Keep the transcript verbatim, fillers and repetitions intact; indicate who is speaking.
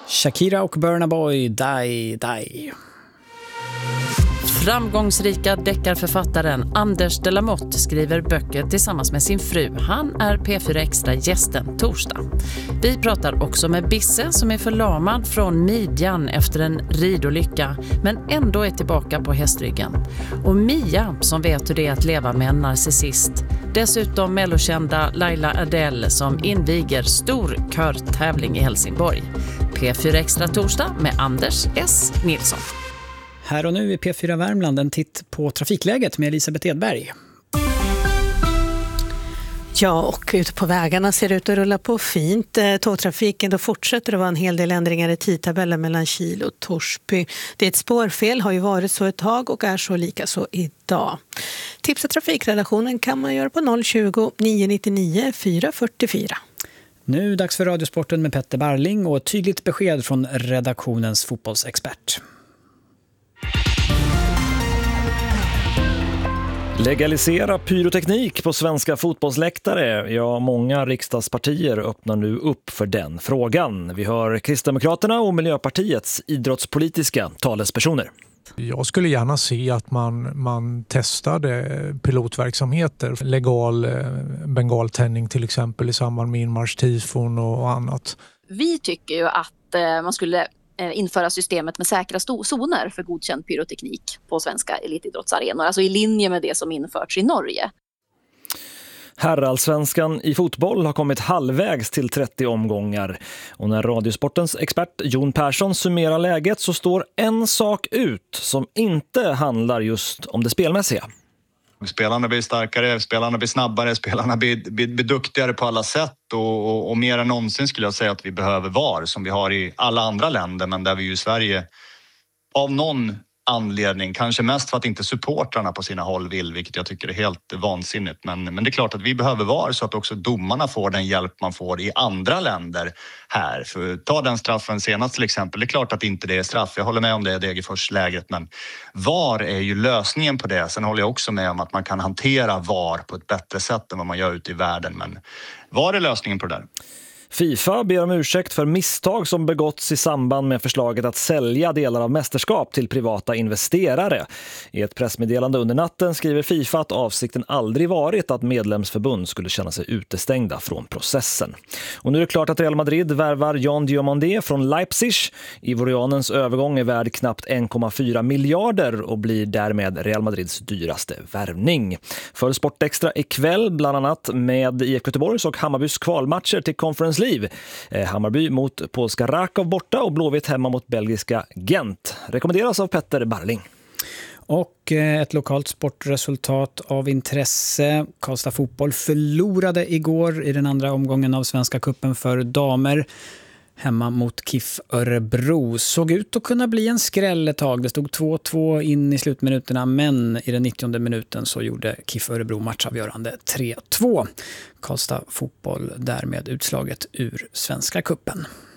Speaker 1: Shakira och Burna Boy, Die, Die.
Speaker 2: Framgångsrika deckarförfattaren Anders de la Motte skriver böcker tillsammans med sin fru. Han är P fyra Extra gästen torsdag. Vi pratar också med Bisse som är förlamad från midjan efter en ridolycka men ändå är tillbaka på hästryggen. Och Mia som vet hur det är att leva med en narcissist. Dessutom mellokända Laila Adele som inviger stor körtävling i Helsingborg. P fyra Extra torsdag med Anders S. Nilsson.
Speaker 1: Här och nu i P fyra Värmland en titt på trafikläget med Elisabeth Edberg.
Speaker 3: Ja, och ute på vägarna ser det ut att rulla på fint. Tågtrafiken då fortsätter det vara en hel del ändringar i tidtabellen mellan Kil och Torsby. Det är ett spårfel, har ju varit så ett tag och är så lika så idag. Tipsa trafikredaktionen kan man göra på noll tjugo, nio nittionio, fyra fyrtiofyra.
Speaker 1: Nu dags för Radiosporten med Petter Barling och ett tydligt besked från redaktionens fotbollsexpert.
Speaker 4: Legalisera pyroteknik på svenska fotbollsläktare. Ja, många riksdagspartier öppnar nu upp för den frågan. Vi hör Kristdemokraterna och Miljöpartiets idrottspolitiska talespersoner.
Speaker 5: Jag skulle gärna se att man, man testade pilotverksamheter. Legal bengaltändning till exempel i samband med inmarschtifon och annat.
Speaker 6: Vi tycker ju att eh, man skulle införa systemet med säkra zoner för godkänd pyroteknik på svenska elitidrottsarenor. Alltså i linje med det som införts i Norge.
Speaker 4: Herrallsvenskan i fotboll har kommit halvvägs till trettio omgångar. Och när Radiosportens expert Jon Persson summerar läget så står en sak ut som inte handlar just om det spelmässiga.
Speaker 7: Spelarna blir starkare, spelarna blir snabbare, spelarna blir, blir, blir duktigare på alla sätt och, och, och mer än någonsin skulle jag säga att vi behöver V A R som vi har i alla andra länder men där vi ju i Sverige av någon anledning, kanske mest för att inte supportrarna på sina håll vill, vilket jag tycker är helt vansinnigt. Men, men det är klart att vi behöver V A R så att också domarna får den hjälp man får i andra länder här. För ta den straffen senast till exempel, det är klart att inte det är straff. Jag håller med om det, Degerfors-läget, men V A R är ju lösningen på det. Sen håller jag också med om att man kan hantera V A R på ett bättre sätt än vad man gör ute i världen. Men V A R är lösningen på det där.
Speaker 4: FIFA ber om ursäkt för misstag som begåtts i samband med förslaget att sälja delar av mästerskap till privata investerare. I ett pressmeddelande under natten skriver FIFA att avsikten aldrig varit att medlemsförbund skulle känna sig utestängda från processen. Och nu är det klart att Real Madrid värvar Jan Diomandé från Leipzig. Ivorianens övergång är värd knappt en komma fyra miljarder och blir därmed Real Madrids dyraste värvning. För Sportextra ikväll bland annat med I F K Göteborgs och Hammarbys kvalmatcher till Conference Liv. Eh, Hammarby mot polska Rakov borta och Blåvitt hemma mot belgiska Gent. Rekommenderas av Petter Barling.
Speaker 1: Och ett lokalt sportresultat av intresse. Karlstad fotboll förlorade igår i den andra omgången av Svenska cupen för damer. Hemma mot KIF Örebro. Såg ut att kunna bli en skräll ett tag. Det stod två två in i slutminuterna men i den nittionde minuten så gjorde KIF Örebro matchavgörande tre två. Karlstad fotboll därmed utslaget ur Svenska cupen.